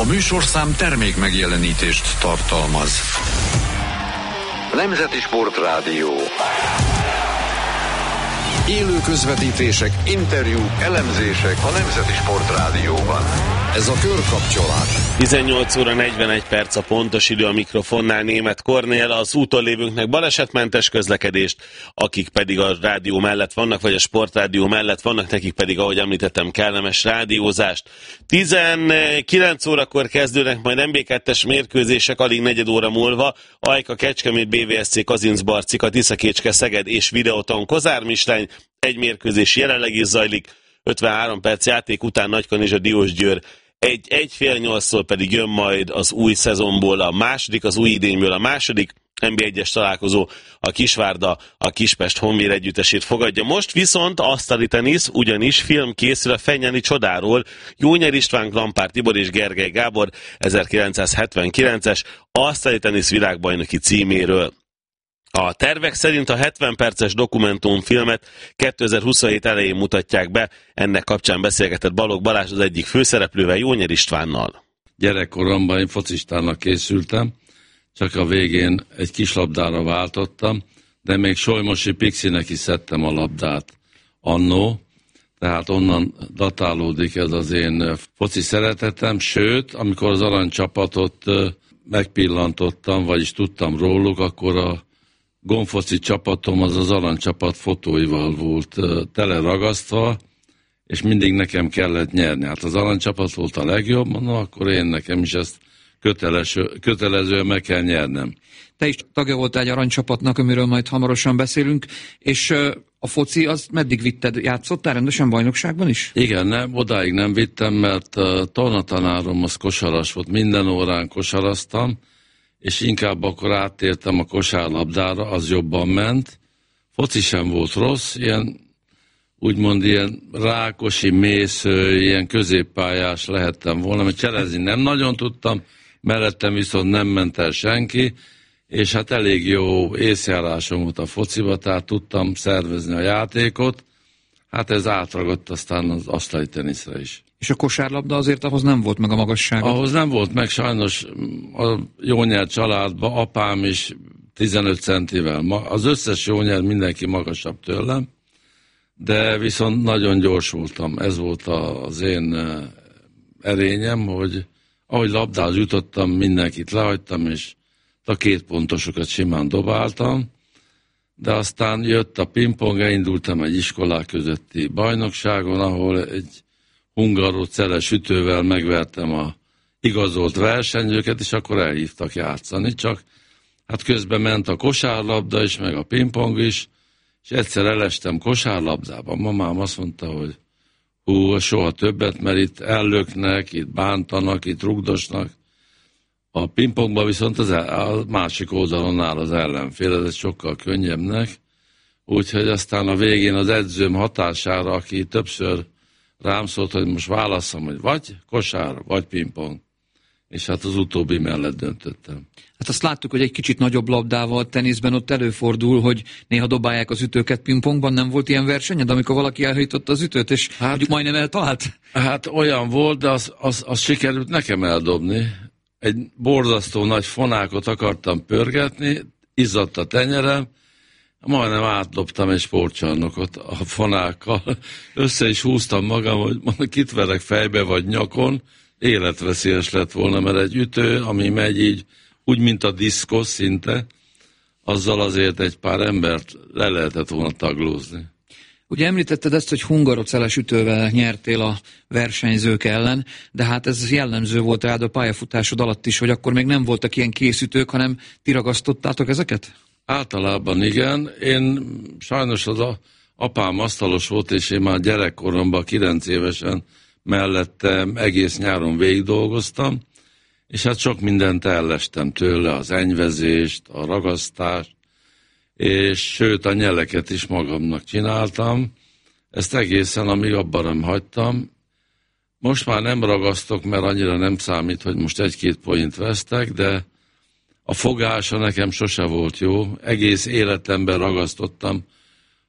A műsorszám termék megjelenítést tartalmaz. Nemzeti Sportrádió. Élő közvetítések, interjúk, elemzések a Nemzeti Sportrádióban. Ez a Körkapcsolás. 18 óra 41 perc a pontos idő, a mikrofonnál Németh Kornél. Az úton lévőknek balesetmentes közlekedést, akik pedig a rádió mellett vannak, vagy a Sportrádió mellett vannak, nekik pedig, ahogy említettem, kellemes rádiózást. 19 órakor kezdődnek majd MB2-es mérkőzések, alig negyed óra múlva. Ajka, Kecskemét, BVSC, Kazincbarcika, Tiszakécske, Szeged és Videoton, Kozármislány. Egy mérkőzés jelenleg is zajlik, 53 perc játék után Nagykanizsa, Diósgyőr. Fél nyolctól pedig jön majd az új szezonból a második, az új idényből a második NB1-es találkozó, a Kisvárda a Kispest Honvéd együttesét fogadja. Most viszont asztali tenisz, ugyanis film készül a Fennyeni csodáról, Jónyer István, Klampár Tibor és Gergely Gábor 1979-es asztali tenisz világbajnoki címéről. A tervek szerint a 70 perces dokumentumfilmet 2027 elején mutatják be, ennek kapcsán beszélgetett Balogh Balázs az egyik főszereplővel, Jónyer Istvánnal. Gyerekkoromban én focistának készültem, csak a végén egy kislabdára váltottam, de még Solymosi Pixinek is szedtem a labdát annó, tehát onnan datálódik ez az én foci szeretetem, sőt, amikor az aranycsapatot megpillantottam, vagyis tudtam róluk, akkor a gonfoci csapatom az aranycsapat fotóival volt teleragasztva, és mindig nekem kellett nyerni. Hát az aranycsapat volt a legjobb, mondom, akkor nekem is ezt kötelezően meg kell nyernem. Te is tagja voltál egy aranycsapatnak, amiről majd hamarosan beszélünk, és a foci, az meddig vitted? Játszottál rendesen bajnokságban is? Igen, nem, odáig nem vittem, mert tornatanárom az kosaras volt, minden órán kosaraztam, és inkább akkor áttértem a kosárlabdára, az jobban ment. Foci sem volt rossz, úgymond ilyen Rákosi, Mésző, ilyen középpályás lehettem volna, mert cselezni nem nagyon tudtam, mellettem viszont nem ment el senki, és hát elég jó észjárásom volt a fociba, tehát tudtam szervezni a játékot, hát ez átragadt aztán az asztali teniszre is. És a kosárlabda azért ahhoz nem volt meg a magassága? Ahhoz nem volt meg, sajnos a Jónyer családban apám is 15 centivel. Az összes Jónyer mindenki magasabb tőlem, de viszont nagyon gyors voltam. Ez volt az én erényem, hogy ahogy labdához jutottam, mindenkit lehagytam, és a kétpontosokat simán dobáltam, de aztán jött a pingpong, elindultam egy iskolák közötti bajnokságon, ahol egy hungarocelles ütővel megvertem a igazolt versenyzőket, és akkor elhívtak játszani, csak hát közben ment a kosárlabda is, meg a pingpong is, és egyszer elestem kosárlabdában. Mamám azt mondta, hogy soha többet, mert itt ellöknek, itt bántanak, itt rugdosnak. A pingpongban viszont a másik oldalon áll az ellenfél, ez sokkal könnyebbnek, úgyhogy aztán a végén az edzőm hatására, aki többször rám szólt, hogy most válasszam, hogy vagy kosár, vagy pingpong. És hát az utóbbi mellett döntöttem. Hát azt láttuk, hogy egy kicsit nagyobb labdával teniszben ott előfordul, hogy néha dobálják az ütőket pingpongban. Nem volt ilyen versenyed, amikor valaki elhajtotta az ütőt, és mondjuk majdnem eltalált? Hát olyan volt, de az sikerült nekem eldobni. Egy borzasztó nagy fonákot akartam pörgetni, izzadt a tenyerem, majdnem átdobtam egy sportcsarnokot a fonákkal. Össze is húztam magam, hogy kit verek fejbe vagy nyakon, életveszélyes lett volna, mert egy ütő, ami megy így, úgy, mint a diszkosz szinte, azzal azért egy pár embert le lehetett volna taglózni. Ugye említetted ezt, hogy hungarocelles ütővel nyertél a versenyzők ellen, de hát ez jellemző volt rád a pályafutásod alatt is, hogy akkor még nem voltak ilyen készütők, hanem ti ragasztottátok ezeket? Általában igen. Én sajnos az apám asztalos volt, és én már gyerekkoromban 9 évesen mellettem egész nyáron végig dolgoztam, és hát sok mindent ellestem tőle, az enyvezést, a ragasztást, és sőt a nyeleket is magamnak csináltam. Ezt egészen, amíg abban nem hagytam. Most már nem ragasztok, mert annyira nem számít, hogy most 1-2 point vesztek, de a fogása nekem sose volt jó. Egész életemben ragasztottam.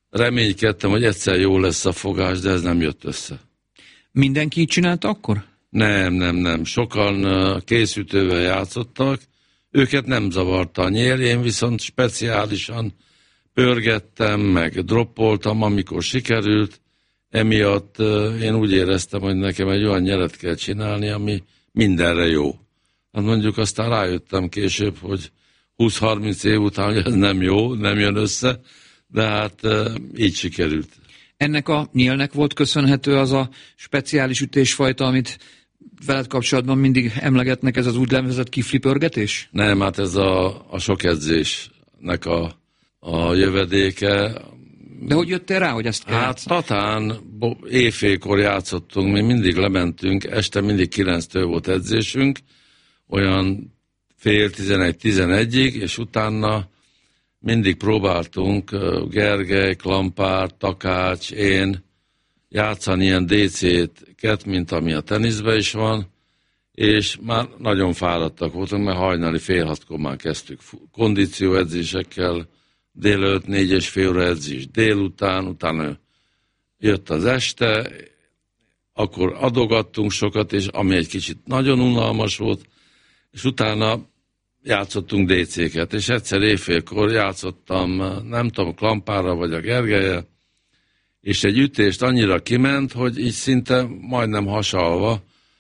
Reménykedtem, hogy egyszer jó lesz a fogás, de ez nem jött össze. Mindenki így csinálta akkor? Nem. Sokan készütővel játszottak, őket nem zavarta a nyél, én viszont speciálisan pörgettem, meg droppoltam, amikor sikerült. Emiatt én úgy éreztem, hogy nekem egy olyan nyelet kell csinálni, ami mindenre jó. Hát mondjuk aztán rájöttem később, hogy 20-30 év után, hogy ez nem jó, nem jön össze, de hát így sikerült. Ennek a nyílnek volt köszönhető az a speciális ütésfajta, amit veled kapcsolatban mindig emlegetnek, ez az úgynevezett kiflipörgetés? Nem, hát ez a sok edzésnek a jövedéke. De hogy jöttél rá, hogy ezt kell? Hát Tatán éjfélkor játszottunk, mi mindig lementünk, este mindig 9-től volt edzésünk, olyan fél 11-11-ig, és utána mindig próbáltunk Gergely, Klampár, Takács, én játszani ilyen DC-ket, mint ami a teniszben is van, és már nagyon fáradtak voltunk, mert hajnali 5:30 már kezdtük kondícióedzésekkel, délelőtt 4,5 óra edzés délután, utána jött az este, akkor adogattunk sokat, és ami egy kicsit nagyon unalmas volt, és utána játszottunk DC-ket, és egyszer éjfélkor játszottam, nem tudom, Klampárra vagy a Gergellyel, és egy ütést annyira kiment, hogy így szinte majdnem hasalva,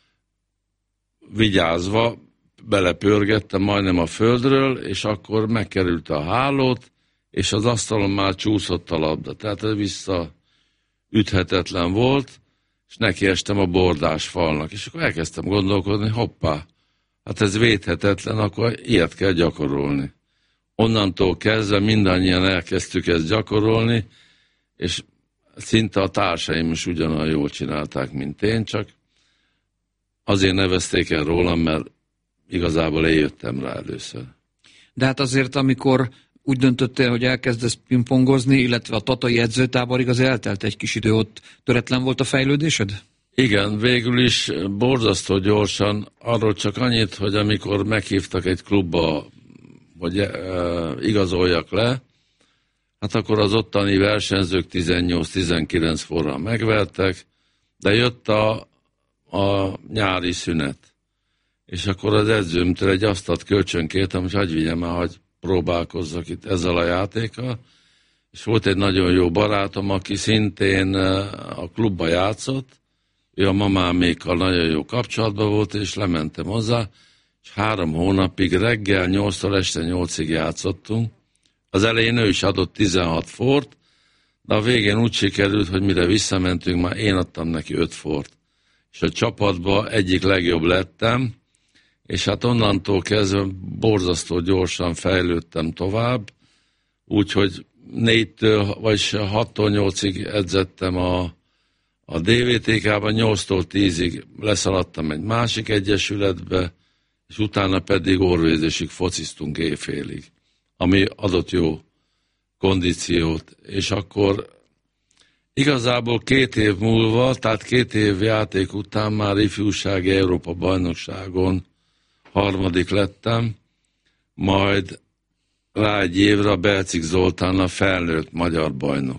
vigyázva, belepörgettem majdnem a földről, és akkor megkerült a hálót, és az asztalon már csúszott a labda. Tehát ez visszaüthetetlen volt, és nekiestem a bordás falnak. És akkor elkezdtem gondolkodni, hoppá, hát ez védhetetlen, akkor ilyet kell gyakorolni. Onnantól kezdve mindannyian elkezdtük ezt gyakorolni, és szinte a társaim is ugyanolyan jól csinálták, mint én, csak azért nevezték el rólam, mert igazából én jöttem rá először. De hát azért, amikor úgy döntöttél, hogy elkezdesz pingpongozni, illetve a tatai edzőtáborig, az eltelt egy kis idő, ott töretlen volt a fejlődésed? Igen, végül is borzasztó gyorsan, arról csak annyit, hogy amikor meghívtak egy klubba, hogy igazoljak le, hát akkor az ottani versenyzők 18-19 forrán megvertek, de jött a nyári szünet. És akkor az edzőmtől egy asztalt kölcsönkértem, hogy hagyj vigyem el, hogy próbálkozzak itt ezzel a játékkal. És volt egy nagyon jó barátom, aki szintén a klubba játszott, ő a mamámékkal nagyon jó kapcsolatban volt, és lementem hozzá, és 3 hónapig reggel 8-tól este 8-ig játszottunk. Az elején ő is adott 16 fort, de a végén úgy sikerült, hogy mire visszamentünk, már én adtam neki 5 fort. És a csapatban egyik legjobb lettem, és hát onnantól kezdve borzasztó gyorsan fejlődtem tovább, úgyhogy 4-től, vagy 6-tól 8-ig edzettem a DVTK-ban, 8-tól 10-ig leszaladtam egy másik egyesületbe, és utána pedig orvézésig fociztunk éjfélig, ami adott jó kondíciót, és akkor igazából 2 év múlva, tehát 2 év játék után már ifjúsági Európa-bajnokságon 3. lettem, majd rá egy évre a Belcik Zoltánnal felnőtt magyar bajnok.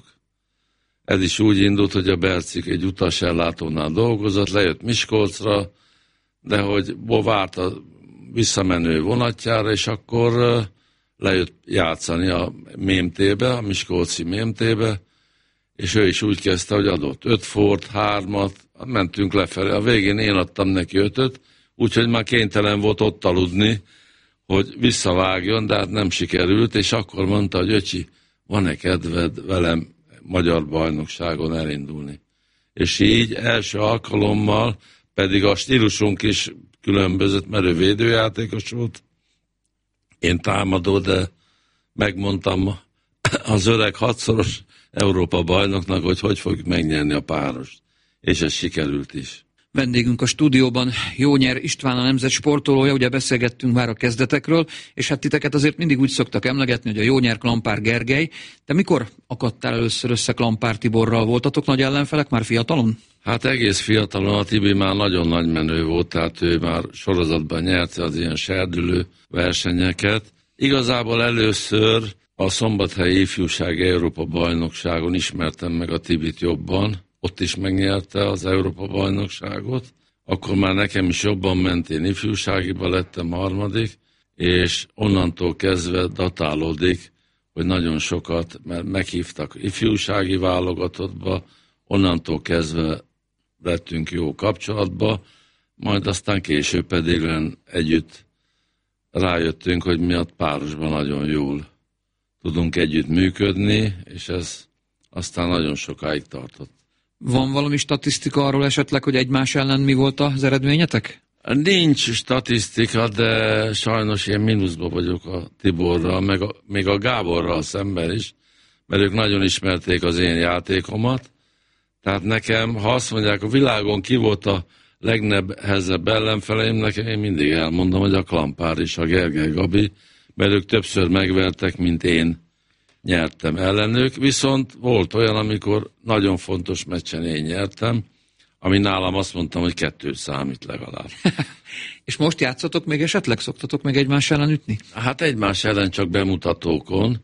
Ez is úgy indult, hogy a Belcik egy utasellátónál dolgozott, lejött Miskolcra, de hogy várt a visszamenő vonatjára, és akkor lejött játszani a MMT-be, a miskolci MMT-be, és ő is úgy kezdte, hogy adott 5 fort, 3-at, mentünk lefelé. A végén én adtam neki 5-öt, úgyhogy már kénytelen volt ott aludni, hogy visszavágjon, de hát nem sikerült, és akkor mondta, hogy öcsi, van-e kedved velem magyar bajnokságon elindulni. És így első alkalommal, pedig a stílusunk is különbözött, mert ő védőjátékos volt, én támadó, de megmondtam az öreg 6-szoros Európa bajnoknak, hogy fogjuk megnyerni a párost. És ez sikerült is. Vendégünk a stúdióban Jónyer István, a nemzet sportolója, ugye beszélgettünk már a kezdetekről, és hát titeket azért mindig úgy szoktak emlegetni, hogy a Jónyer, Klampár, Gergely. Te mikor akadtál először össze Klampár Tiborral? Voltatok nagy ellenfelek már fiatalon? Hát egész fiatalon a Tibi már nagyon nagy menő volt, tehát ő már sorozatban nyerte az ilyen serdülő versenyeket. Igazából először a Szombathelyi Ifjúsági Európa-bajnokságon ismertem meg a Tibit jobban, ott is megnyerte az Európa-bajnokságot. akkor már nekem is jobban ment, én ifjúságiba lettem harmadik, és onnantól kezdve datálódik, hogy nagyon sokat, mert meghívtak ifjúsági válogatottba, onnantól kezdve lettünk jó kapcsolatba, majd aztán később pedig együtt rájöttünk, hogy mi a párosban nagyon jól tudunk együtt működni, és ez aztán nagyon sokáig tartott. Van valami statisztika arról esetleg, hogy egymás ellen mi volt az eredményetek? Nincs statisztika, de sajnos én mínuszban vagyok a Tiborral, még a Gáborral szemben is, mert ők nagyon ismerték az én játékomat. Tehát nekem, ha azt mondják, a világon ki volt a legnehezebb ellenfeleim, nekem én mindig elmondom, hogy a Klampár és a Gergely Gabi, mert ők többször megvertek, mint én nyertem ellenük, viszont volt olyan, amikor nagyon fontos meccsen én nyertem, ami nálam azt mondtam, hogy 2 számít legalább. És most játszatok még esetleg? Szoktatok még egymás ellen ütni? Hát egymás ellen csak bemutatókon.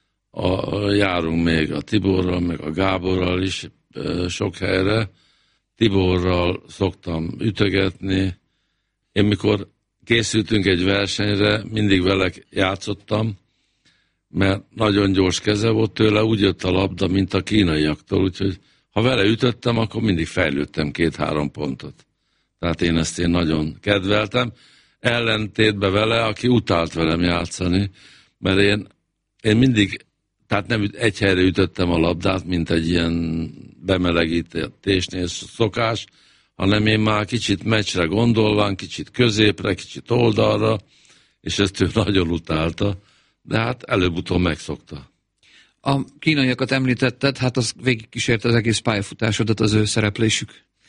Járunk még a Tiborral, meg a Gáborral is sok helyre. Tiborral szoktam ütögetni. Én mikor készültünk egy versenyre, mindig vele játszottam, mert nagyon gyors keze volt tőle, úgy jött a labda, mint a kínaiaktól, úgyhogy ha vele ütöttem, akkor mindig fejlődtem 2-3 pontot. Tehát én ezt nagyon kedveltem. Ellentétben vele, aki utált velem játszani, mert én mindig, tehát nem egy helyre ütöttem a labdát, mint egy ilyen bemelegítésnél szokás, hanem én már kicsit meccsre gondolván, kicsit középre, kicsit oldalra, és ezt ő nagyon utálta, de hát előbb-utóbb megszokta. A kínaiakat említetted, hát az végigkísérte az egész pályafutásodat az ő szereplésük.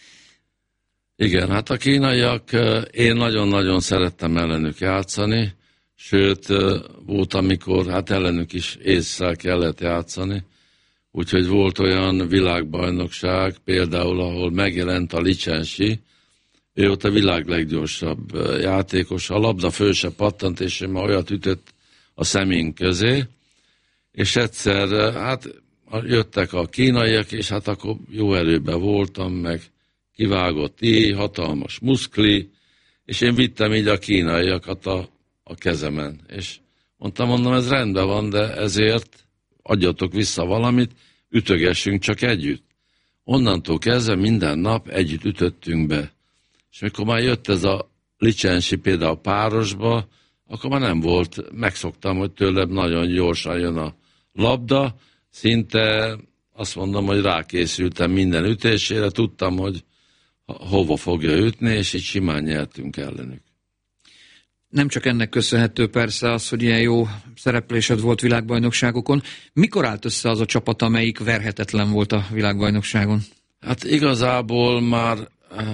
Igen, hát a kínaiak, én nagyon-nagyon szerettem ellenük játszani, sőt, volt amikor, hát ellenük is észre kellett játszani, úgyhogy volt olyan világbajnokság, például, ahol megjelent a Licsensi, ő ott a világ leggyorsabb játékos, a labda föl se pattant, és ő már olyat ütött a szemünk közé, és egyszer, hát jöttek a kínaiak, és hát akkor jó erőben voltam, meg kivágott hatalmas muszkli, és én vittem így a kínaiakat a kezemen, és mondtam, ez rendben van, de ezért adjatok vissza valamit, ütögessünk csak együtt. Onnantól kezdve minden nap együtt ütöttünk be. És mikor már jött ez a Licsensi például párosba, akkor már nem volt, megszoktam, hogy tőlem nagyon gyorsan jön a labda, szinte azt mondom, hogy rákészültem minden ütésére, tudtam, hogy hova fogja ütni, és így simán nyertünk ellenük. Nem csak ennek köszönhető persze az, hogy ilyen jó szereplésed volt világbajnokságokon. Mikor állt össze az a csapat, amelyik verhetetlen volt a világbajnokságon? Hát igazából már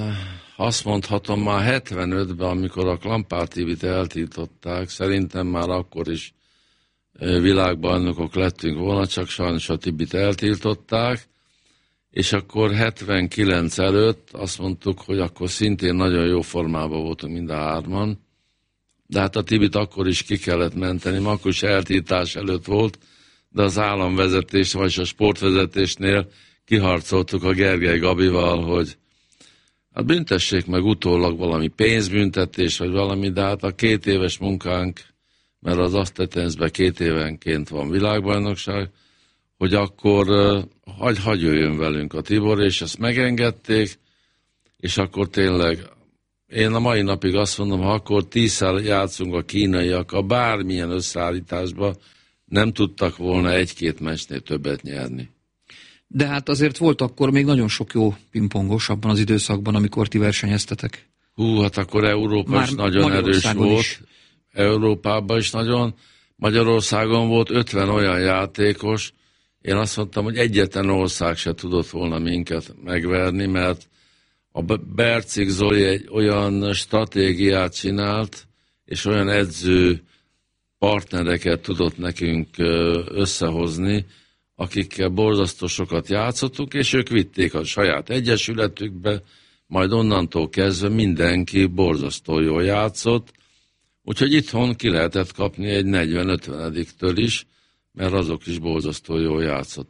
azt mondhatom, már 75-ben, amikor a Klampár TV-t eltiltották, szerintem már akkor is világbajnokok lettünk volna, csak sajnos a Tibit eltiltották, és akkor 79 előtt azt mondtuk, hogy akkor szintén nagyon jó formában voltunk mind a hárman, de hát a Tibit akkor is ki kellett menteni, akkor is eltiltás előtt volt, de az államvezetés vagy a sportvezetésnél kiharcoltuk a Gergely Gabival, hogy hát büntessék meg utólag valami pénzbüntetés, vagy valami, de hát a 2 éves munkánk, mert az Asztetenszben 2 évenként van világbajnokság, hogy akkor hagy jöjjön velünk a Tibor, és ezt megengedték, és akkor tényleg, én a mai napig azt mondom, ha akkor 10-szel játszunk a kínaiak, a bármilyen összeállításban nem tudtak volna 1-2 meccsnél többet nyerni. De hát azért volt akkor még nagyon sok jó pingpongos abban az időszakban, amikor ti versenyeztetek. Hát akkor Európa is nagyon erős volt. Is. Európában is nagyon. Magyarországon volt 50 olyan játékos. Én azt mondtam, hogy egyetlen ország se tudott volna minket megverni, mert a Bercik Zoli egy olyan stratégiát csinált, és olyan edző partnereket tudott nekünk összehozni, akikkel borzasztó sokat játszottuk, és ők vitték a saját egyesületükbe, majd onnantól kezdve mindenki borzasztó jól játszott, úgyhogy itthon ki lehetett kapni egy 40-50-től is, mert azok is borzasztó jól játszottak.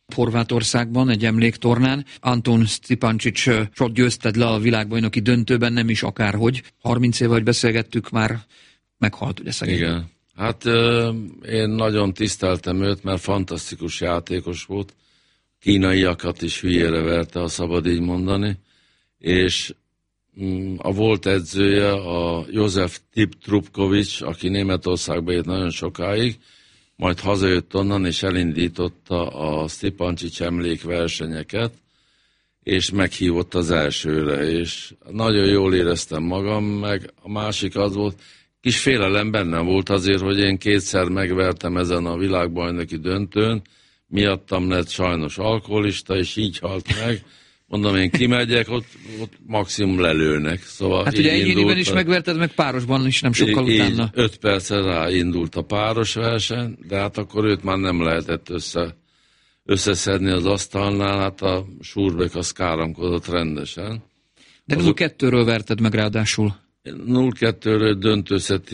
Horvátországban egy emléktornán. Anton Stipancsicsot győzted le a világbajnoki döntőben, nem is akárhogy. 30 éve, hogy beszélgettük, már meghalt, ugye szegény. Igen. Hát én nagyon tiszteltem őt, mert fantasztikus játékos volt. Kínaiakat is hülyére verte, ha szabad így mondani. És a volt edzője, a József Trubkovics, aki Németországba élt nagyon sokáig, majd hazajött onnan, és elindította a Stipancsics emlékversenyeket, és meghívott az elsőre, és nagyon jól éreztem magam, meg a másik az volt, kis félelem bennem volt azért, hogy én kétszer megvertem ezen a világbajnoki döntőn, miattam lett sajnos alkoholista, és így halt meg. Mondom, én kimegyek, ott maximum lelőnek. Szóval hát ugye egyéniben is megverted, meg párosban is nem sokkal utána. 5 percre rá indult a páros verseny, de hát akkor őt már nem lehetett összeszedni az asztalnál, hát a Surbek az káromkodott rendesen. De 0-2-ről verted meg ráadásul. 0-2-ről döntőszett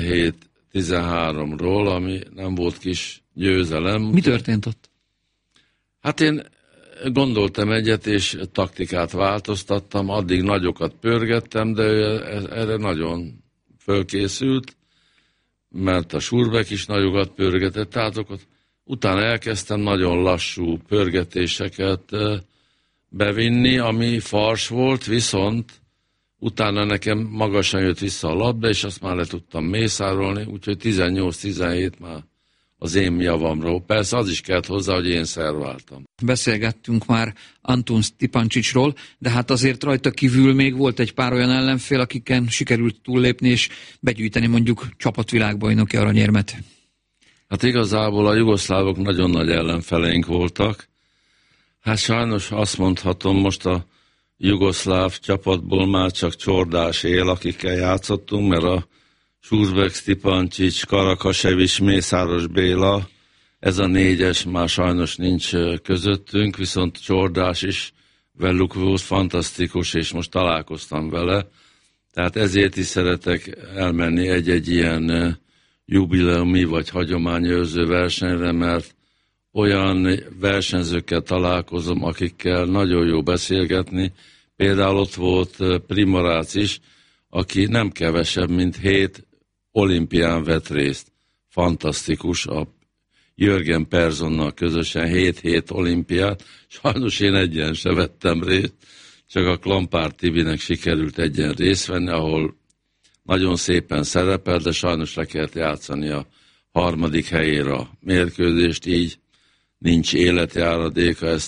17-13-ról, ami nem volt kis győzelem. Mi történt ott? Hát én gondoltam egyet, és taktikát változtattam, addig nagyokat pörgettem, de ő erre nagyon fölkészült, mert a Surbek is nagyokat pörgetett, tehát utána elkezdtem nagyon lassú pörgetéseket bevinni, ami fals volt, viszont utána nekem magasan jött vissza a labda, és azt már le tudtam mészárolni, úgyhogy 18-17 már az én javamról. Persze az is kellett hozzá, hogy én szerváltam. Beszélgettünk már Anton Stipancsicsról, de hát azért rajta kívül még volt egy pár olyan ellenfél, akiken sikerült túllépni és begyűjteni mondjuk csapatvilágbajnoki aranyérmet. Hát igazából a jugoszlávok nagyon nagy ellenfeleink voltak. Hát sajnos azt mondhatom, most a jugoszláv csapatból már csak Csordás él, akikkel játszottunk, mert a Surbek, Stipancsics, Karakasevics, Mészáros Béla, ez a 4-es már sajnos nincs közöttünk, viszont Csordás is velük volt fantasztikus, és most találkoztam vele. Tehát ezért is szeretek elmenni egy-egy ilyen jubileumi vagy hagyományőrző versenyre, mert olyan versenyzőkkel találkozom, akikkel nagyon jó beszélgetni. Például ott volt Primorac is, aki nem kevesebb, mint 7 olimpián vett részt. Fantasztikus, a Jürgen Personnal közösen 7 olimpiát. Sajnos én egyen se vettem részt, csak a Klampár Tibinek sikerült egyen részt venni, ahol nagyon szépen szerepel, de sajnos le kellett játszani a 3. helyére a mérkőzést, így nincs életjáradéka, ezt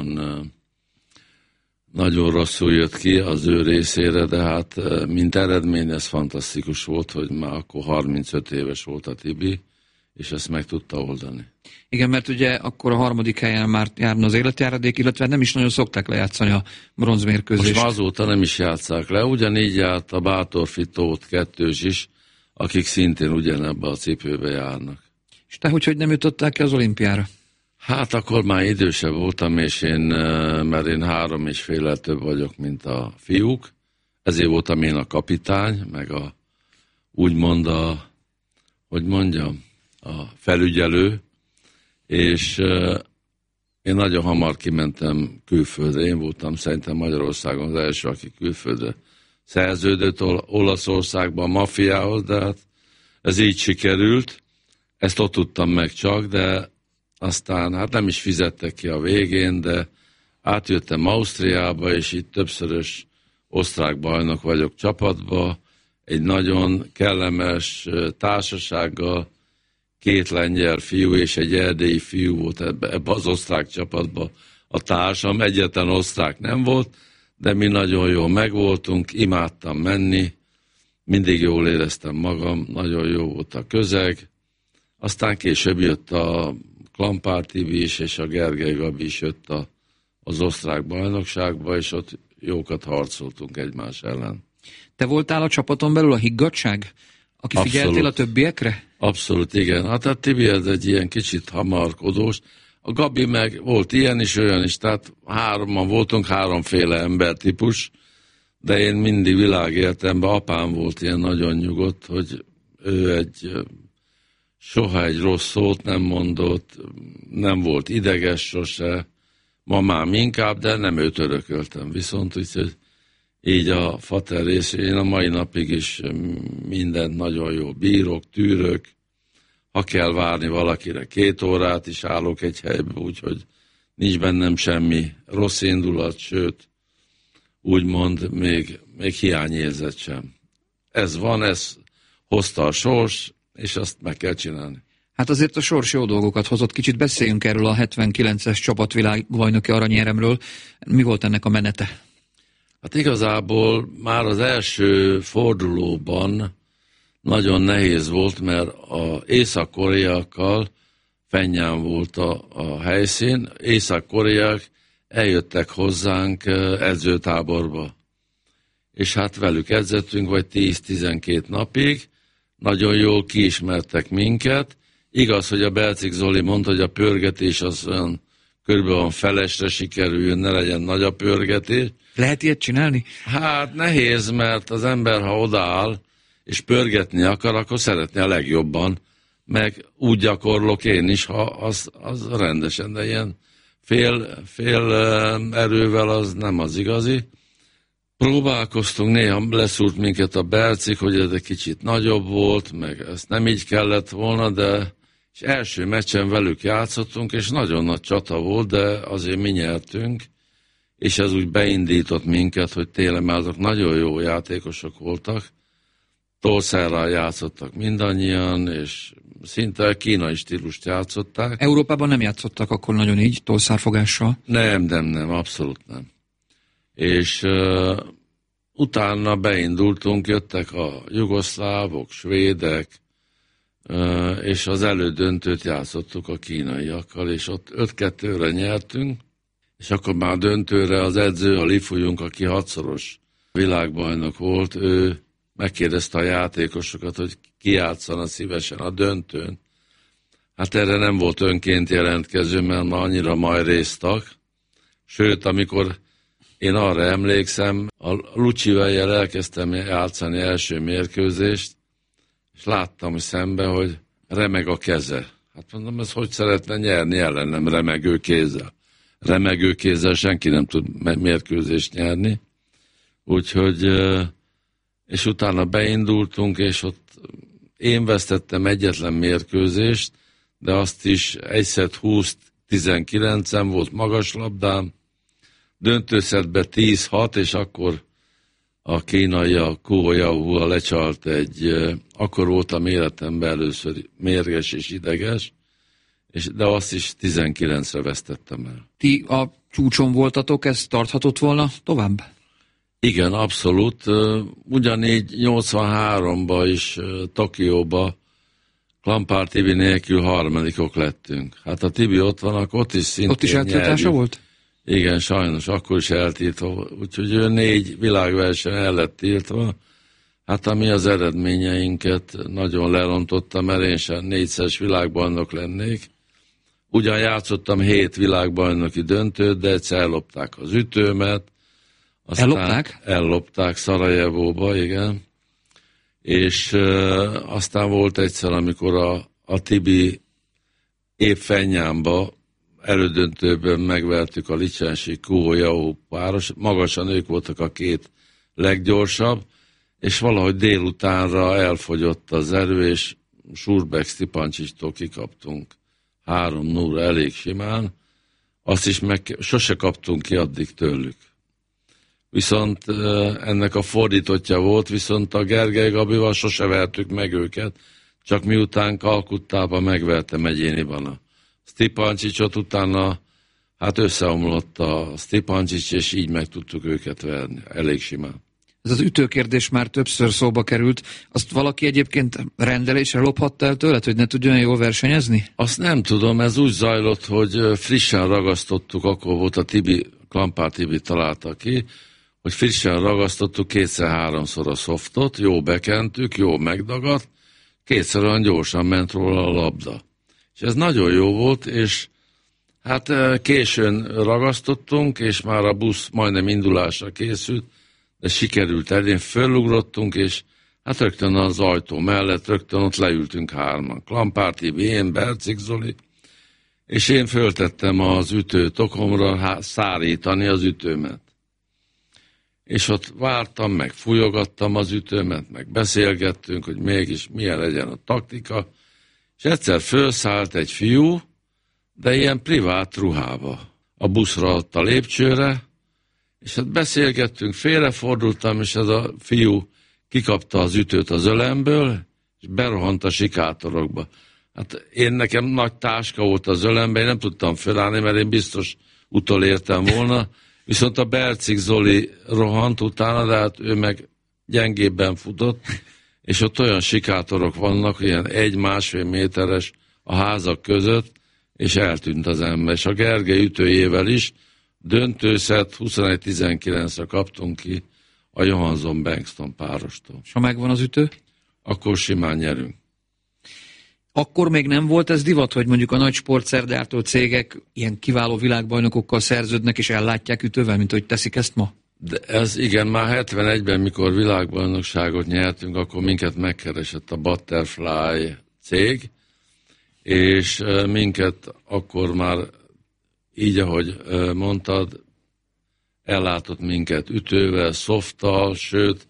nagyon rosszul jött ki az ő részére, de hát mint eredmény ez fantasztikus volt, hogy már akkor 35 éves volt a Tibi, és ezt meg tudta oldani. Igen, mert ugye akkor a 3. helyen már járna az életjáradék, illetve nem is nagyon szokták lejátszani a bronzmérkőzést. Most azóta nem is játsszák le, ugyanígy járt a Bátorfi Tóth kettős is, akik szintén ugyanebbe a cipőbe járnak. És te hogy nem jutották ki az olimpiára? Hát akkor már idősebb voltam, és mert én 3,5-lel több vagyok, mint a fiúk. Ezért voltam én a kapitány, meg úgymond a felügyelő, és én nagyon hamar kimentem külföldre. Én voltam szerintem Magyarországon az első, aki külföldre szerződött Olaszországban a maffiához, de hát ez így sikerült. Ezt ott tudtam meg csak, de aztán hát nem is fizettek ki a végén, de átjöttem Ausztriába, és itt többszörös osztrák bajnok vagyok csapatba, egy nagyon kellemes társasággal, 2 lengyel fiú és egy erdélyi fiú volt ebbe az osztrák csapatba a társam, egyetlen osztrák nem volt, de mi nagyon jól megvoltunk, imádtam menni, mindig jól éreztem magam, nagyon jó volt a közeg, aztán később jött a Klampár Tibi is, és a Gergely Gabi is jött az osztrák bajnokságba, és ott jókat harcoltunk egymás ellen. Te voltál a csapaton belül a higgadság, aki figyeltél a többiekre? Abszolút, igen. Hát a Tibi ez egy ilyen kicsit hamarkodós. A Gabi meg volt ilyen is, olyan is, tehát 3-an voltunk, 3-féle embertípus, de én mindig világértelemben, apám volt ilyen nagyon nyugodt, hogy ő egy soha egy rossz szót nem mondott, nem volt ideges sose, mamám inkább, de nem őt örököltem. Viszont úgyhogy így a fater rész, én a mai napig is mindent nagyon jó bírok, tűrök, ha kell várni valakire 2 órát is állok egy helybe, úgyhogy nincs bennem semmi rossz indulat, sőt, úgymond még hiányérzet sem. Ez van, ez hozta a sors, és azt meg kell csinálni. Hát azért a sors jó dolgokat hozott. Kicsit beszéljünk erről a 79-es csapatvilágbajnoki aranyéremről. Mi volt ennek a menete? Hát igazából már az első fordulóban nagyon nehéz volt, mert az észak-koreaiakkal fennyán volt a helyszín. Észak-koreaiak eljöttek hozzánk edzőtáborba. És hát velük edzettünk, vagy 10-12 napig. Nagyon jól kiismertek minket. Igaz, hogy a Belcik Zoli mondta, hogy a pörgetés az olyan körülbelül felesre sikerüljön, ne legyen nagy a pörgetés. Lehet ilyet csinálni? Hát nehéz, mert az ember, ha odaáll, és pörgetni akar, akkor szeretné a legjobban. Meg úgy gyakorlok én is, ha az rendesen, de ilyen fél erővel az nem az igazi. Próbálkoztunk, néha leszúrt minket a Bercik, hogy ez egy kicsit nagyobb volt, meg ezt nem így kellett volna, de és első meccsen velük játszottunk, és nagyon nagy csata volt, de azért mi nyertünk, és ez úgy beindított minket, hogy tényleg már azok nagyon jó játékosok voltak, tolszerrel játszottak mindannyian, és szinte kínai stílust játszották. Európában nem játszottak akkor nagyon így, tolszárfogással? Nem, abszolút nem. És utána beindultunk, jöttek a jugoszlávok, svédek, és az elődöntőt játszottuk a kínaiakkal, és ott 5-2-re nyertünk, és akkor már döntőre az edző, a Lifujunk, aki 6-szoros világbajnok volt, ő megkérdezte a játékosokat, hogy ki játszana szívesen a döntőn. Hát erre nem volt önként jelentkező, mert már annyira majréztak. Sőt, amikor én arra emlékszem, a Lucsivel elkezdtem játszani első mérkőzést, és láttam szembe, hogy remeg a keze. Hát mondom, ez hogy szeretne nyerni ellenem remegő kézzel? Remegő kézzel senki nem tud mérkőzést nyerni. Úgyhogy, és utána beindultunk, és ott én vesztettem egyetlen mérkőzést, de azt is 1-20-19-en volt magaslabdám, döntőszettbe 10-6, és akkor a kínai, a Kuo Yao lecsalt akkor voltam életemben először mérges és ideges, de azt is 19-re vesztettem el. Ti a csúcson voltatok, ez tarthatott volna tovább? Igen, abszolút. Ugyanígy 83-ban is Tokióba Klampár Tibi nélkül harmadikok lettünk. Hát a Tibi ott van, akkor ott is szintén ott is eltiltása volt? Igen, sajnos, akkor is eltiltva. Úgyhogy ő 4 világverseny el lett tiltva. Hát ami az eredményeinket nagyon lerontotta, mert én sem 4-szeres világbajnok lennék. Ugyan játszottam 7 világbajnoki döntőt, de egyszer ellopták az ütőmet. Ellopták? Ellopták Szarajevóba, igen. És aztán volt egyszer, amikor a Tibi épp Fennyánba elődöntőben megvertük a licsensi Kuo Yao páros. Magasan ők voltak a 2 leggyorsabb, és valahogy délutánra elfogyott az erő, és Surbek Stipancsicstól kikaptunk 3-0 elég simán. Azt is sose kaptunk ki addig tőlük. Viszont ennek a fordítottja volt, viszont a Gergely Gabival sose vertük meg őket, csak miután Kalkuttában megvertem egyéniban a Stipancsicsot, utána hát összeomlott a Stipancsics, és így meg tudtuk őket verni, elég simán. Ez az ütőkérdés már többször szóba került. Azt valaki egyébként rendelésre lophatta el tőled, hogy ne tudjon jól versenyezni? Azt nem tudom, ez úgy zajlott, hogy frissen ragasztottuk, akkor volt a Tibi, Klampár Tibi találta ki, hogy frissen ragasztottuk 2-3-szor a szoftot, jó bekentük, jó megdagadt, 2-szer olyan gyorsan ment róla a labda. És ez nagyon jó volt, és hát későn ragasztottunk, és már a busz majdnem indulásra készült, de sikerült elérni, fölugrottunk, és Hát rögtön az ajtó mellett, rögtön ott leültünk hárman. Klampár Tibi, én, Bercik Zoli, és én föltettem az ütőtokomra szárítani az ütőmet. És ott vártam, meg fújogattam az ütőmet, meg beszélgettünk, hogy mégis milyen legyen a taktika, és egyszer fölszállt egy fiú, de ilyen privát ruhába. A buszra ott a lépcsőre, és hát beszélgettünk, félrefordultam, és ez a fiú kikapta az ütőt az ölemből, és berohant a sikátorokba. Hát nekem nagy táska volt az ölemben, én nem tudtam felállni, mert én biztos utolértem volna, viszont a Bercik Zoli rohant utána, de hát ő meg gyengébben futott, és ott olyan sikátorok vannak, ilyen 1-1,5 méteres a házak között, és eltűnt az ember. És a Gergely ütőjével is döntőszett 21-19-re kaptunk ki a Johansson Bengtsson párostól. És ha megvan az ütő? Akkor simán nyerünk. Akkor még nem volt ez divat, hogy mondjuk a nagy sportszergyártó cégek ilyen kiváló világbajnokokkal szerződnek és ellátják ütővel, mint hogy teszik ezt ma? De ez igen, már 71-ben, mikor világbajnokságot nyertünk, akkor minket megkeresett a Butterfly cég, és minket akkor már így, ahogy mondtad, ellátott minket ütővel, szofttal, sőt,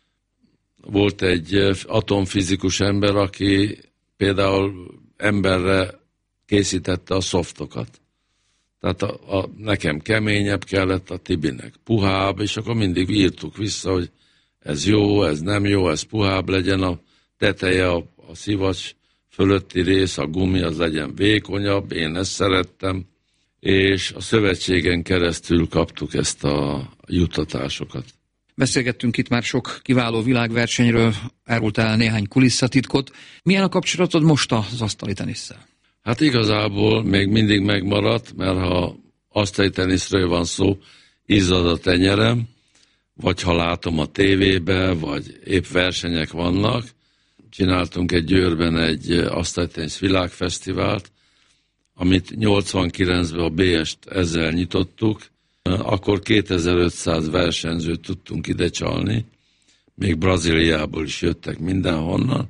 volt egy atomfizikus ember, aki például emberre készítette a szoftokat. Tehát nekem keményebb kellett, a Tibinek puhább, és akkor mindig írtuk vissza, hogy ez jó, ez nem jó, ez puhább legyen, a teteje, a szivacs fölötti rész, a gumi, az legyen vékonyabb, én ezt szerettem, és a szövetségen keresztül kaptuk ezt a juttatásokat. Beszélgettünk itt már sok kiváló világversenyről, árultál néhány kulisszatitkot. Milyen a kapcsolatod most az asztali tenisszel? Hát igazából még mindig megmaradt, mert ha asztali teniszről van szó, izzad a tenyerem, vagy ha látom a tévébe, vagy épp versenyek vannak. Csináltunk Győrben egy asztali tenisz világfesztivált, amit 89-ben a BS-t ezzel nyitottuk, akkor 2500 versenyzőt tudtunk ide csalni, még Brazíliából is jöttek mindenhonnan,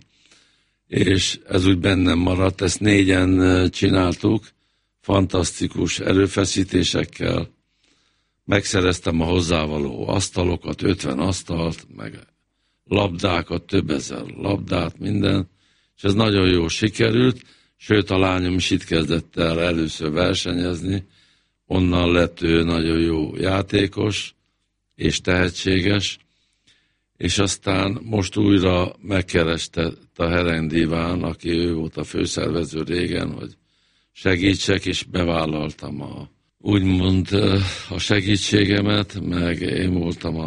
és ez úgy bennem maradt, ezt 4-en csináltuk, fantasztikus erőfeszítésekkel, megszereztem a hozzávaló asztalokat, 50 asztalt, meg labdákat, több ezer labdát, minden, és ez nagyon jól sikerült, sőt a lányom is itt kezdett el először versenyezni, onnan lett ő nagyon jó játékos és tehetséges, és aztán most újra megkereste a Hereng Diván, aki ő volt a főszervező régen, hogy segítsek, és bevállaltam úgymond a segítségemet, meg én voltam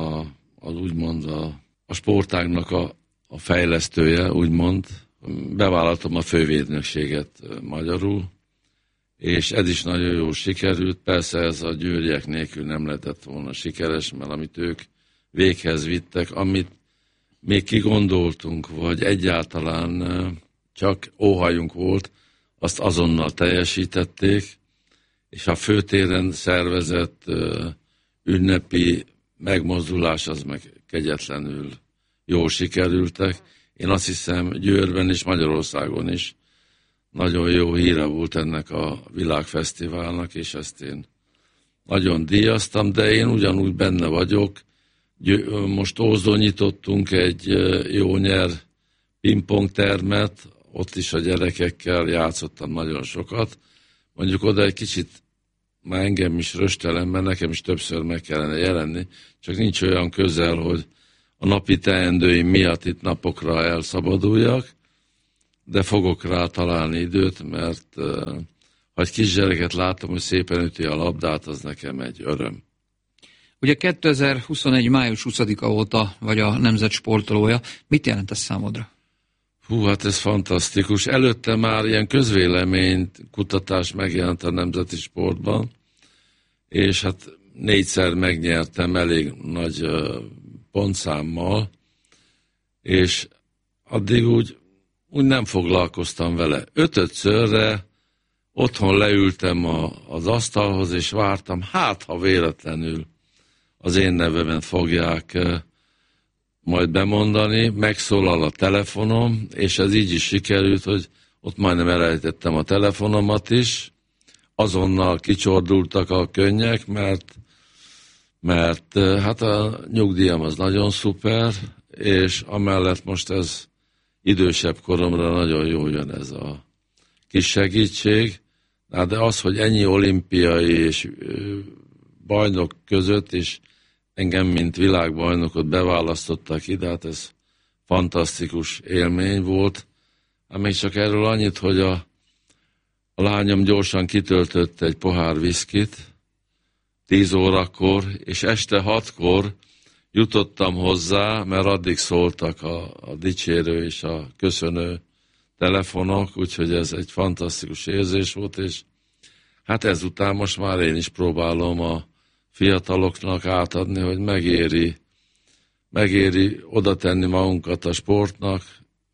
a sportágnak a fejlesztője, úgymond. Bevállaltam a fővédnökséget magyarul, és ez is nagyon jól sikerült. Persze ez a győriek nélkül nem lehetett volna sikeres, mert amit ők véghez vittek, amit még kigondoltunk, vagy egyáltalán csak óhajunk volt, azt azonnal teljesítették, és a főtéren szervezett ünnepi megmozdulás az meg kegyetlenül jól sikerültek. Én azt hiszem Győrben és Magyarországon is nagyon jó híre volt ennek a világfesztiválnak, és ezt én nagyon díjaztam, de én ugyanúgy benne vagyok. Most Ózdon nyitottunk egy jó nyer pingpong termet, ott is a gyerekekkel játszottam nagyon sokat. Mondjuk oda egy kicsit már engem is röstelem, mert nekem is többször meg kellene jelenni, csak nincs olyan közel, hogy a napi teendőim miatt itt napokra elszabaduljak, de fogok rá találni időt, mert ha egy kisgyereket látom, hogy szépen üti a labdát, az nekem egy öröm. Ugye 2021. május 20-a óta vagy a nemzet sportolója. Mit jelent ez számodra? Hú, hát ez fantasztikus. Előtte már ilyen kutatás megjelent a nemzeti sportban, és hát 4-szer megnyertem elég nagy pontszámmal, és addig úgy nem foglalkoztam vele. 5-szörre otthon leültem az asztalhoz, és vártam, hát ha véletlenül az én nevemet fogják majd bemondani, megszólal a telefonom, és ez így is sikerült, hogy ott majdnem elejtettem a telefonomat is, azonnal kicsordultak a könnyek, mert hát a nyugdíjam az nagyon szuper, és amellett most ez idősebb koromra nagyon jól jön ez a kis segítség. De az, hogy ennyi olimpiai és bajnok között, és engem, mint világbajnokot beválasztottak ide, hát ez fantasztikus élmény volt. Hát még csak erről annyit, hogy a lányom gyorsan kitöltött egy pohár viszkit 10 órakor, és este 6-kor jutottam hozzá, mert addig szóltak a dicsérő és a köszönő telefonok, úgyhogy ez egy fantasztikus érzés volt, és hát ezután most már én is próbálom a fiataloknak átadni, hogy megéri oda tenni magunkat a sportnak,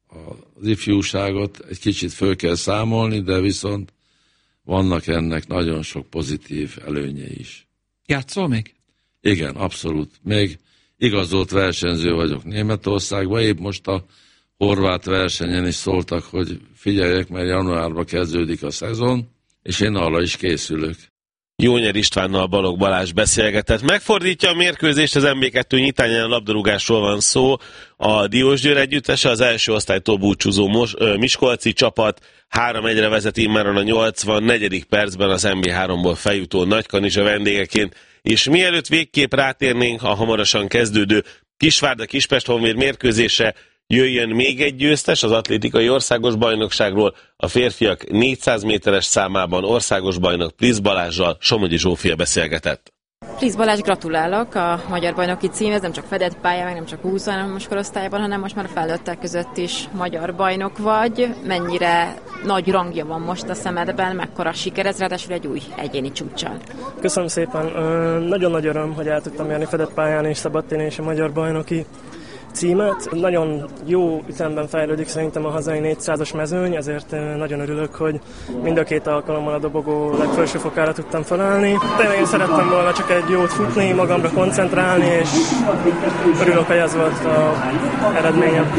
az ifjúságot egy kicsit föl kell számolni, de viszont vannak ennek nagyon sok pozitív előnyei is. Játszol még? Igen, abszolút. Még igazolt versenyző vagyok Németországban, épp most a horvát versenyen is szóltak, hogy figyeljek, mert januárban kezdődik a szezon, és én arra is készülök. Jónyer Istvánnal Balogh Balázs beszélgetett. Megfordítja a mérkőzést, az MB2 nyitányán labdarúgásról van szó. A Diósgyőr együttese az első osztálytól búcsúzó miskolci csapat 3-1-re vezet immáron a 84. percben az MB3-ból feljutó Nagykanizsa vendégeként. És mielőtt végképp rátérnénk a hamarosan kezdődő Kisvárda-Kispest-Honvéd mérkőzésre, jöjjön még egy győztes az atlétikai országos bajnokságról, a férfiak 400 méteres számában országos bajnok Plisz Balázssal Somogyi Zsófia beszélgetett. Plisz Balázs, gratulálok a magyar bajnoki címhez, nem csak fedett pályán, meg nem csak 20 most korosztályban, hanem most már a felnőttek között is magyar bajnok vagy. Mennyire nagy rangja van most a szemedben, mekkora siker ez, ráadásul egy új egyéni csúccsal. Köszönöm szépen, nagyon nagy öröm, hogy el tudtam járni fedett pályán és szabadtéren és a magyar bajnoki címet. Nagyon jó ütemben fejlődik szerintem a hazai 400-as mezőny, ezért nagyon örülök, hogy mind a két alkalommal a dobogó legfelső fokára tudtam felállni. Tényleg én szerettem volna csak egy jót futni, magamra koncentrálni, és örülök, hogy ez volt az eredményem.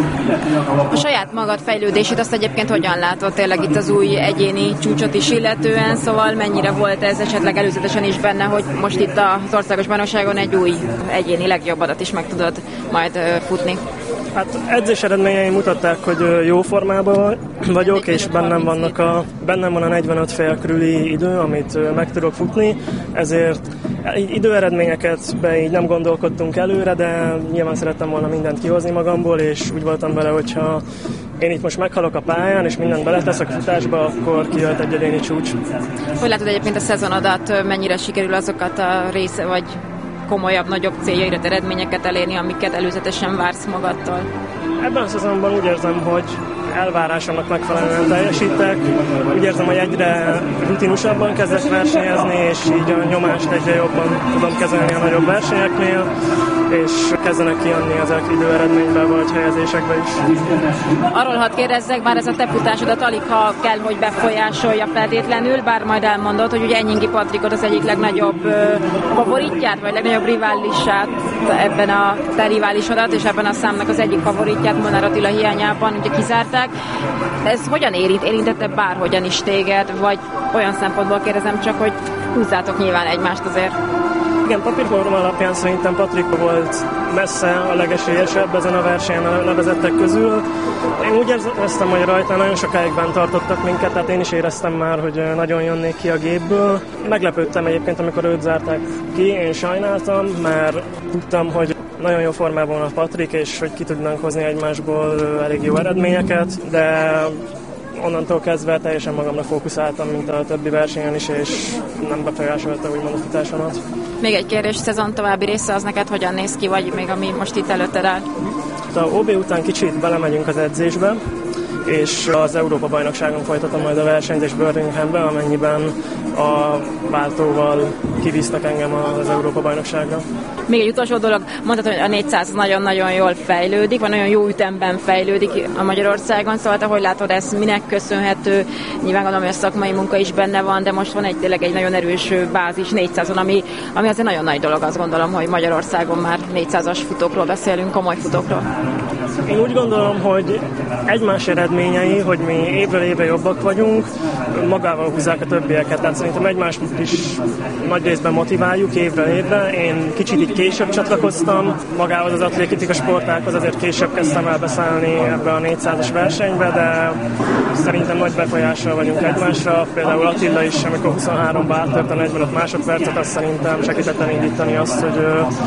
A saját magad fejlődését azt egyébként hogyan látod tényleg itt az új egyéni csúcsot is illetően, szóval mennyire volt ez esetleg előzetesen is benne, hogy most itt az országos bajnokságon egy új egyéni legjobbadat is meg tudod majd futni? Hát edzés eredményeim mutatták, hogy jó formában vagyok, és bennem van a 45 fél körüli idő, amit meg tudok futni, ezért időeredményeket így nem gondolkodtunk előre, de nyilván szerettem volna mindent kihozni magamból, és úgy voltam vele, hogyha én itt most meghalok a pályán, és mindent beleteszek a futásba, akkor kijött egy egyéni csúcs. Hogy látod egyébként a szezonodat, mennyire sikerül azokat a része, vagy komolyabb, nagyobb céljaira, eredményeket elérni, amiket előzetesen vársz magadtól? Ebben a szezonban úgy érzem, hogy elvárásomnak megfelelően teljesítek. Úgy érzem, hogy egyre rutinosabban kezdek versenyezni, és így a nyomást egyre jobban tudom kezelni a nagyobb versenyeknél, és kezdenek kijönni ezek időeredményben vagy helyezésekben is. Arról hadd kérdezzek, bár ez a te futásodat alig ha kell, hogy befolyásolja feltétlenül, bár majd elmondod, hogy ugye Enyingi Patrikot az egyik legnagyobb favoritját, vagy legnagyobb riválisát ebben a te riválisodat, és ebben a számnak az egyik favoritját, Molnár Attila hiányában ugye kizárták. Ez hogyan érintette bárhogyan is téged, vagy olyan szempontból kérdezem csak, hogy húzzátok nyilván egymást azért? Igen, papírforma alapján szerintem Patrik volt messze a legesélyesebb ezen a versenyen a levezettek közül. Én úgy éreztem, hogy rajta nagyon sokáig bent tartottak minket, tehát én is éreztem már, hogy nagyon jönnék ki a gépből. Meglepődtem egyébként, amikor őt zárták ki, én sajnáltam, mert tudtam, hogy nagyon jó formában van a Patrik, és hogy ki tudnánk hozni egymásból elég jó eredményeket, de onnantól kezdve teljesen magamra fókuszáltam, mint a többi versenyen is, és nem befolyásolta úgymond a futásomat. Még egy kérdés, szezon további része az neked hogyan néz ki, vagy még ami most itt előtted áll? A OB után kicsit belemegyünk az edzésbe, és az Európa-bajnokságon folytatom majd a versenyt Birminghamben, amennyiben a váltóval kivíztek engem az Európa-bajnokságra. Még egy utolsó dolog, mondhatod, hogy a 400 nagyon-nagyon jól fejlődik, van nagyon jó ütemben fejlődik a Magyarországon, szóval te hogy látod, ez minek köszönhető? Nyilván gondolom, hogy a szakmai munka is benne van, de most van tényleg egy nagyon erős bázis 400-on, ami azért nagyon nagy dolog, azt gondolom, hogy Magyarországon már 400-as futókról beszélünk, komoly futókról. Én úgy gondolom, hogy egymás eredményei, hogy mi évről évre jobbak vagyunk, magával húzzák a többieket, tehát szerintem egymást is nagy részben motiváljuk évről évre. Én kicsit így később csatlakoztam magához az atlétika sportákhoz, azért később kezdtem el beszállni ebbe a 400-as versenybe, de szerintem nagy befolyással vagyunk egymásra. Például Attila is, amikor 23-ba áttört a 45 másodpercet, azt szerintem segített elindítani azt, hogy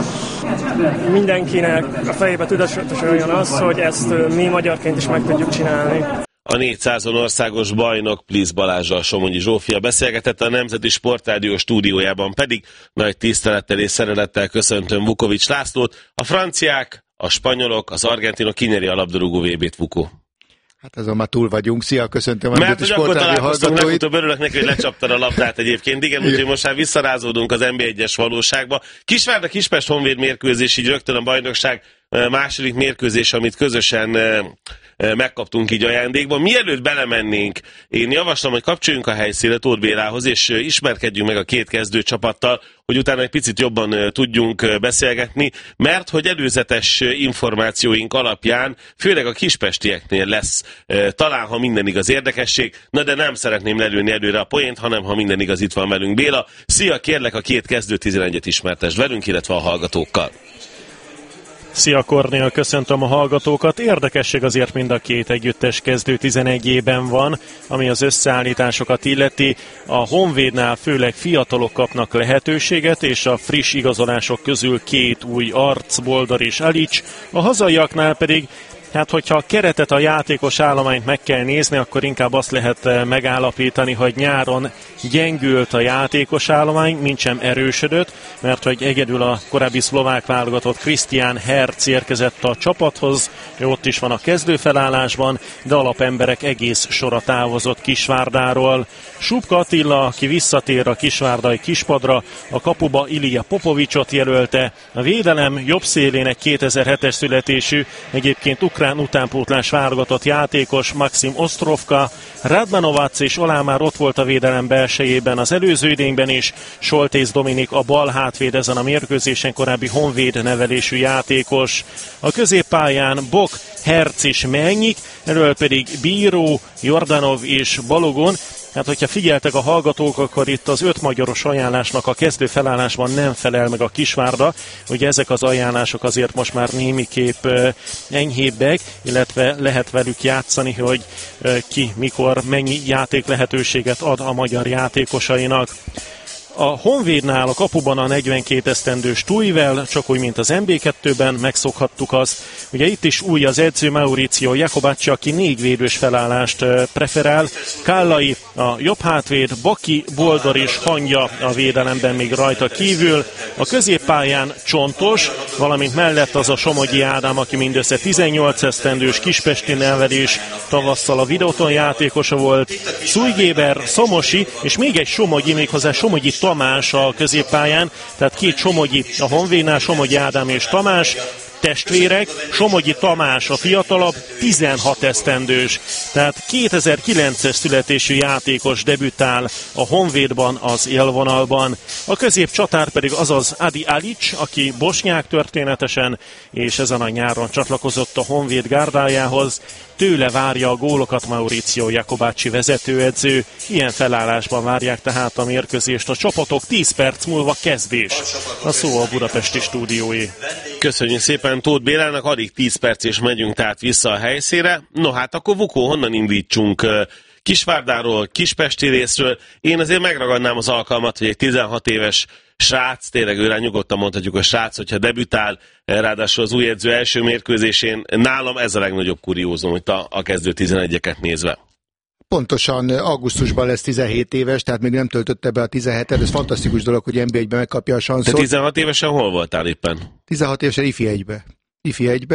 mindenkinek a fejébe tudatosuljon az, hogy ezt mi magyarként is meg tudjuk csinálni. A 400-on országos bajnok Plisz Balázsral Somogyi Zsófia beszélgetett, a Nemzeti Sportrádió stúdiójában pedig nagy tisztelettel és szeretettel köszöntöm Vukovics Lászlót. A franciák, a spanyolok, az argentinok kinyeri a labdarúgó VB-t, Vuko? Hát azon már túl vagyunk. Szia, köszöntöm a Nemzeti Sportrádió hallgatóit. Legutóbb örülök neki, hogy lecsaptad a labdát egyébként. Igen, úgyhogy most már visszarázódunk az NB1-es valóságba. Kisvárda Kispest Honvéd mérkőzés, így rögtön a bajnokság második mérkőzés, amit közösen megkaptunk így ajándékba. Mielőtt belemennénk, én javaslom, hogy kapcsoljunk a helyszínre Tóth Bélához, és ismerkedjünk meg a két kezdőcsapattal, hogy utána egy picit jobban tudjunk beszélgetni, mert hogy előzetes információink alapján, főleg a kispestieknél lesz talán, ha minden igaz, érdekesség, na de nem szeretném lelőni előre a poént, hanem ha minden igaz, itt van velünk Béla. Szia, kérlek, a két kezdő 11-et ismertesd velünk, illetve a hallgatókkal. Szia Kornél, köszöntöm a hallgatókat. Érdekesség azért mind a két együttes kezdő 11-ében van, ami az összeállításokat illeti. A Honvédnál főleg fiatalok kapnak lehetőséget, és a friss igazolások közül két új arc, Boldar és Alics. A hazaiaknál pedig hát, hogyha a keretet, a játékos állományt meg kell nézni, akkor inkább azt lehet megállapítani, hogy nyáron gyengült a játékos állomány, mintsem erősödött, mert hogy egyedül a korábbi szlovák válogatott Christian Herz érkezett a csapathoz, ő ott is van a kezdőfelállásban, de alapemberek egész sora távozott Kisvárdáról. Subka Attila, aki visszatér a kisvárdai kispadra, a kapuba Ilija Popovicsot jelölte, a védelem jobb szélén egy 2007-es születésű, egyébként ukrán utánpótlás válogatott játékos Maxim Ostrovka, Radmanovac és Olá már ott volt a védelem belsejében az előző idényben is, Soltész Dominik a bal hátvéd ezen a mérkőzésen, korábbi Honvéd nevelésű játékos. A középpályán Bok, Herz és Mennyik, erről pedig Bíró, Jordanov és Balogun. Hát, hogyha figyeltek a hallgatók, akkor itt az 5 magyaros ajánlásnak a kezdő felállásban nem felel meg a Kisvárda. Ugye ezek az ajánlások azért most már némiképp enyhébbek, illetve lehet velük játszani, hogy ki, mikor, mennyi játék lehetőséget ad a magyar játékosainak. A Honvédnál a kapuban a 42 esztendős Tújvel, csak úgy, mint az MB2-ben megszokhattuk azt. Ugye itt is új az edző Mauricio Jacobacci, aki 4 védős felállást preferál. Kállai a jobb hátvéd, Baki, Boldar és Hangya a védelemben még rajta kívül. A középpályán Csontos, valamint mellett az a Somogyi Ádám, aki mindössze 18 esztendős, kispesti nevelés, tavasszal a Videoton játékosa volt. Szújgéber, Szomosi, és még egy Somogyi, méghozzá Somogyi Tamás a középpályán, tehát két Somogyi a Honvédnál, Somogyi Ádám és Tamás, testvérek, Somogyi Tamás a fiatalabb, 16 esztendős, tehát 2009-es születésű játékos debütál a Honvédban az élvonalban. A középcsatár pedig azaz Adi Alics, aki bosnyák történetesen, és ezen a nyáron csatlakozott a Honvéd gárdájához. Tőle várja a gólokat Mauricio Jacobacci vezetőedző. Ilyen felállásban várják tehát a mérkőzést a csapatok, 10 perc múlva kezdés. A szó a budapesti stúdióé. Köszönjük szépen Tóth Bélának, alig 10 perc és megyünk tehát vissza a helyszínre. No hát akkor Vukó, honnan indítsunk? Kisvárdáról, kispesti részről. Én azért megragadnám az alkalmat, hogy egy 16 éves srác, tényleg őre nyugodtan mondhatjuk a srác, hogyha debütál, ráadásul az új edző első mérkőzésén, nálam ez a legnagyobb kuriózum, hogy a kezdő 11-eket nézve. Pontosan augusztusban lesz 17 éves, tehát még nem töltötte be a 17-et, ez fantasztikus dolog, hogy NB1-ben megkapja a sanszot. De 16 évesen hol voltál éppen? 16 évesen Ifi 1-be.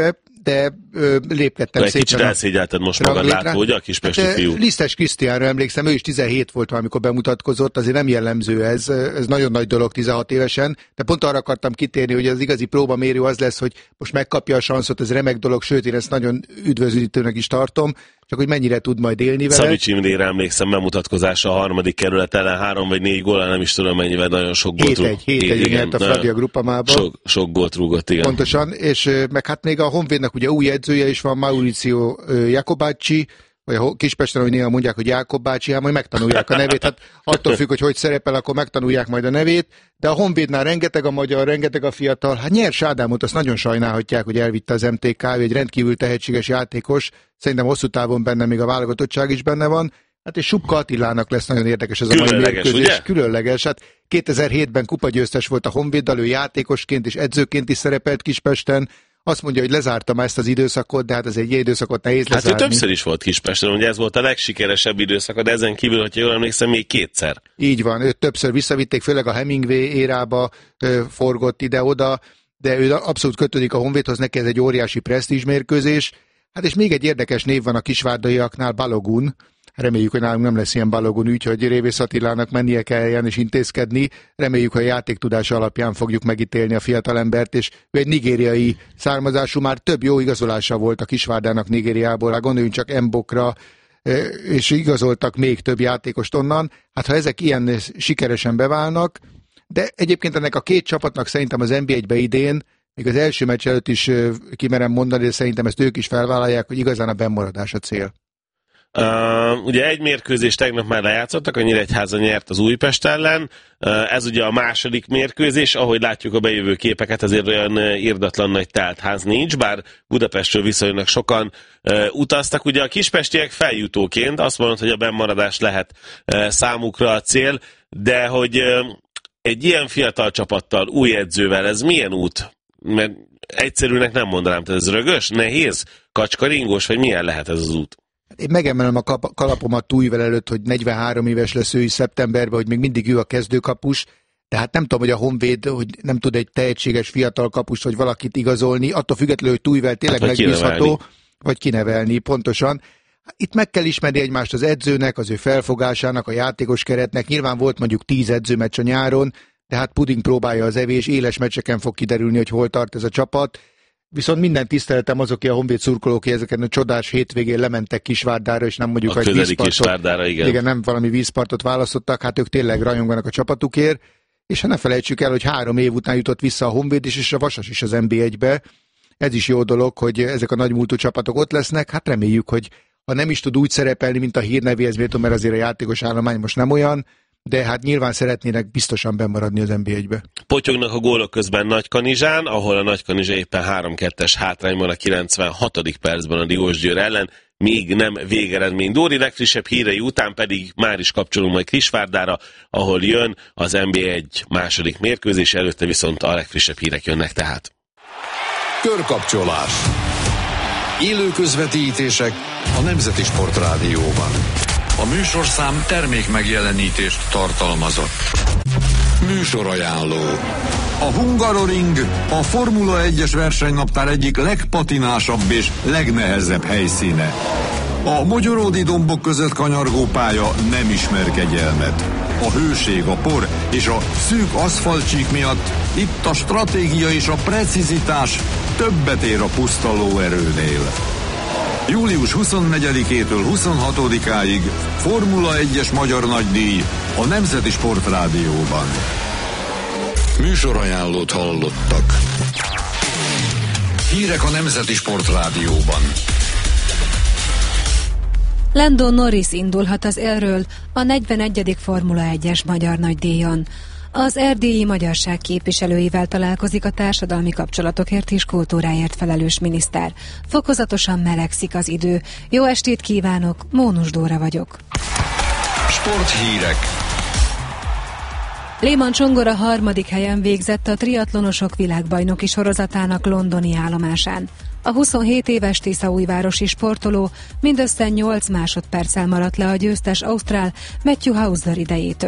de lépkedtem egy szépen. Kicsit elszégyelted most magad látva, ugye a kispesti fiú? Lisztes Krisztiánra emlékszem, ő is 17 volt, amikor bemutatkozott, azért nem jellemző ez nagyon nagy dolog 16 évesen, de pont arra akartam kitérni, hogy az igazi próbamérő az lesz, hogy most megkapja a sanszot, ez remek dolog, sőt, én ezt nagyon üdvözlítőnek is tartom, csak hogy mennyire tud majd élni vele. Szabics Imrére emlékszem, bemutatkozása a harmadik kerület ellen 3 vagy 4 góllal, nem is tudom mennyivel, nagyon sok gólt rúgott. 7-1 nyert a Fradi a Grupamába. Sok gólt rúgott, igen. Pontosan, és meg hát még a Honvédnak ugye új edzője is van, Mauricio Jacobacci, vagy a Kispesten, hogy néha mondják, hogy Jákob bácsi, hát majd megtanulják a nevét, hát attól függ, hogy szerepel, akkor megtanulják majd a nevét, de a Honvédnál rengeteg a magyar, rengeteg a fiatal, hát Nyers Ádámot azt nagyon sajnálhatják, hogy elvitte az MTK, egy rendkívül tehetséges játékos, szerintem hosszú távon benne még a válogatottság is benne van, hát és Subka Attilának lesz nagyon érdekes ez a mai mérkőzés. Ugye? Különleges, hát 2007-ben kupagyőztes volt a Honvéddal, ő játékosként és edzőként is szerepelt Kispesten. Azt mondja, hogy lezárta már ezt az időszakot, de hát ez egy időszakot nehéz lezárni. Hát ő többször is volt Kispesten, ugye ez volt a legsikeresebb időszaka, de ezen kívül, hogyha jól emlékszem, még 2-szer. Így van, őt többször visszavitték, főleg a Hemingway érába forgott ide-oda, de ő abszolút kötődik a Honvédhoz, neki ez egy óriási presztízsmérkőzés. Hát és még egy érdekes név van a kisvárdaiaknál, Balogun. Reméljük, hogy nálunk nem lesz ilyen Balogun ügy, hogy Révész Attilának mennie kelljen és intézkedni. Reméljük, hogy a játéktudása alapján fogjuk megítélni a fiatalembert, és ő egy nigériai származású, már több jó igazolása volt a Kisvárdának Nigériából, hát gondoljunk csak Mbokra, és igazoltak még több játékost onnan. Hát ha ezek ilyen sikeresen beválnak, de egyébként ennek a két csapatnak szerintem az NB1-be idén, még az első meccs előtt is kimerem mondani, de szerintem ezt ők is felvállalják, hogy igazán a bennmaradás a cél. Ugye egy mérkőzést tegnap már lejátszottak, a Nyíregyháza nyert az Újpest ellen, ez ugye a második mérkőzés, ahogy látjuk a bejövő képeket, azért olyan irdatlan nagy teltház nincs, bár Budapestről viszonylag sokan utaztak. Ugye a kispestiek feljutóként azt mondod, hogy a bennmaradás lehet számukra a cél, de hogy egy ilyen fiatal csapattal, új edzővel ez milyen út? Mert egyszerűnek nem mondanám, tehát ez rögös, nehéz, kacskaringós, vagy milyen lehet ez az út? Én megemelem a kalapomat Tújvel előtt, hogy 43 éves lesz ő is szeptemberben, hogy még mindig ő a kezdőkapus, de hát nem tudom, hogy a Honvéd, hogy nem tud egy tehetséges fiatal kapust, vagy valakit igazolni, attól függetlenül, hogy Tújvel tényleg hát, megbízható, vagy kinevelni, pontosan. Itt meg kell ismerni egymást az edzőnek, az ő felfogásának, a játékos keretnek. Nyilván volt mondjuk 10 edzőmeccs a nyáron, de hát puding próbálja az evés, éles meccseken fog kiderülni, hogy hol tart ez a csapat. Viszont minden tiszteletem azok, a Honvéd szurkolók, ezeken a csodás hétvégén lementek Kisvárdára, és nem mondjuk a közeli Kisvárdára, igen. Igen, nem valami vízpartot választottak, hát ők tényleg rajonganak a csapatukért, és ha ne felejtsük el, hogy 3 év után jutott vissza a Honvéd is, és a Vasas is az NB1-be. Ez is jó dolog, hogy ezek a nagymúltú csapatok ott lesznek, hát reméljük, hogy ha nem is tud úgy szerepelni, mint a hírnevéhez méltó, mert azért a játékos állomány most nem olyan, de hát nyilván szeretnének biztosan bennmaradni az NB1-be. Potyognak a gólok közben Nagykanizsán, ahol a Nagykanizsa éppen 3-2-es hátrányban a 96. percben a Diósgyőr ellen, még nem végeredmény. Dóri legfrissebb hírei után pedig már is kapcsolunk majd Kisvárdára, ahol jön az NB1 második mérkőzés, előtte viszont a legfrissebb hírek jönnek tehát. Körkapcsolás. Élő közvetítések a Nemzeti Sportrádióban. A műsorszám termék megjelenítést tartalmazott. Műsorajánló. A Hungaroring a Formula 1-es versenynaptár egyik legpatinásabb és legnehezebb helyszíne. A mogyoródi dombok között kanyargó pálya nem ismer kegyelmet. A hőség, a por és a szűk aszfaltcsík miatt itt a stratégia és a precizitás többet ér a puszta lóerőnél. Július 24-től 26-áig Formula 1-es magyar nagydíj a Nemzeti Sportrádióban. Műsorajánlót hallottak. Hírek a Nemzeti Sportrádióban. Lando Norris indulhat az élről a 41. Formula 1-es magyar nagydíjon. Az erdélyi magyarság képviselőivel találkozik a társadalmi kapcsolatokért és kultúráért felelős miniszter. Fokozatosan melegszik az idő. Jó estét kívánok, Mónus Dóra vagyok. Sporthírek. Lehmann Csongor a 3. helyen végzett a triatlonosok világbajnoki sorozatának londoni állomásán. A 27 éves tiszaújvárosi sportoló mindössze 8 másodperccel maradt le a győztes ausztrál Matthew Hauser idejétől.